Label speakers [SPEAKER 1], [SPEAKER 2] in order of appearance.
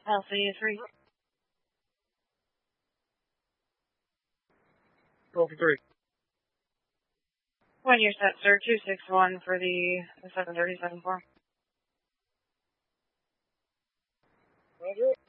[SPEAKER 1] LC3.
[SPEAKER 2] Roll for 3.
[SPEAKER 1] When you're set, sir, 261 for the 737-4.
[SPEAKER 2] Roger.